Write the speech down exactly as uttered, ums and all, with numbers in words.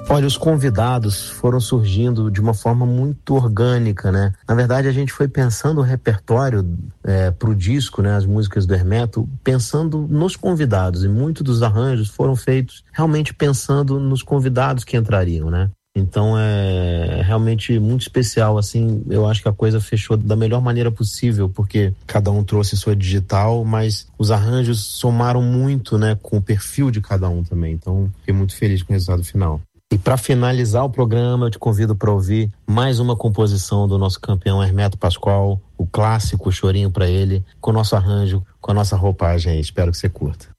Olha, os convidados foram surgindo de uma forma muito orgânica, né? Na verdade, a gente foi pensando o repertório é, pro disco, né? As músicas do Hermeto, pensando nos convidados, e muitos dos arranjos foram feitos realmente pensando nos convidados que entrariam, né? Então é realmente muito especial, assim, eu acho que a coisa fechou da melhor maneira possível, porque cada um trouxe sua digital, mas os arranjos somaram muito, né, com o perfil de cada um também, então fiquei muito feliz com o resultado final. E para finalizar o programa, eu te convido para ouvir mais uma composição do nosso campeão Hermeto Pascoal, o clássico Chorinho para Ele, com o nosso arranjo, com a nossa roupagem aí, espero que você curta.